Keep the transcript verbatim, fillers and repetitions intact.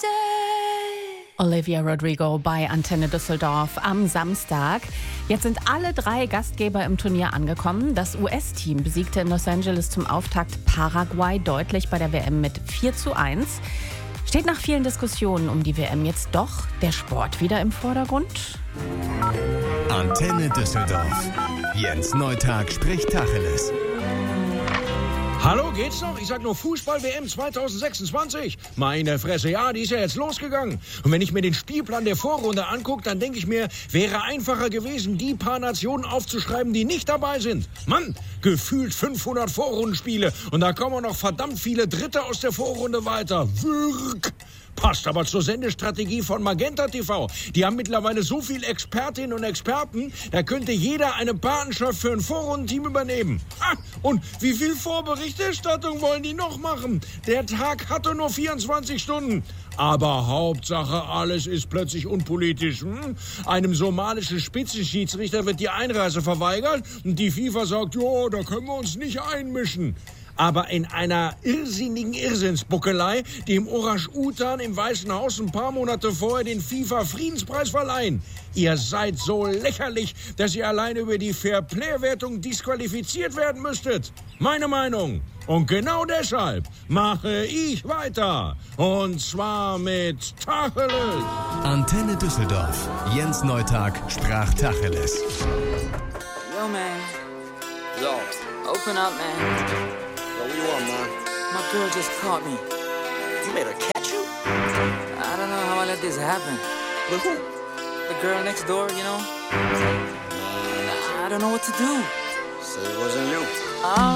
Olivia Rodrigo bei Antenne Düsseldorf am Samstag. Jetzt sind alle drei Gastgeber im Turnier angekommen. Das U S-Team besiegte in Los Angeles zum Auftakt Paraguay deutlich bei der W M mit vier zu eins. Steht nach vielen Diskussionen um die W M jetzt doch der Sport wieder im Vordergrund? Antenne Düsseldorf. Jens Neutag spricht Tacheles. Hallo, geht's noch? Ich sag nur Fußball-W M zwanzig sechsundzwanzig. Meine Fresse, ja, die ist ja jetzt losgegangen. Und wenn ich mir den Spielplan der Vorrunde angucke, dann denke ich mir, wäre einfacher gewesen, die paar Nationen aufzuschreiben, die nicht dabei sind. Mann, gefühlt fünfhundert Vorrundenspiele. Und da kommen noch verdammt viele Dritte aus der Vorrunde weiter. Wirk! Passt aber zur Sendestrategie von Magenta T V. Die haben mittlerweile so viele Expertinnen und Experten, da könnte jeder eine Patenschaft für ein Vorrundenteam übernehmen. Ah, und wie viel Vorberichterstattung wollen die noch machen? Der Tag hatte nur vierundzwanzig Stunden. Aber Hauptsache, alles ist plötzlich unpolitisch. Hm? Einem somalischen Spitzenschiedsrichter wird die Einreise verweigert und die FIFA sagt, ja, da können wir uns nicht einmischen. Aber in einer irrsinnigen Irrsinnsbuckelei, die im Orang-Utan im Weißen Haus ein paar Monate vorher den FIFA-Friedenspreis verleihen. Ihr seid so lächerlich, dass ihr allein über die Fair-Play-Wertung disqualifiziert werden müsstet. Meine Meinung. Und genau deshalb mache ich weiter. Und zwar mit Tacheles. Antenne Düsseldorf. Jens Neutag sprach Tacheles. Yo, man. Yo. Open up, man. Yo, what you want, man? My girl just caught me. You made her catch you? I don't know how I let this happen. With who? The girl next door, you know? I don't know what to do. So it wasn't you. Oh.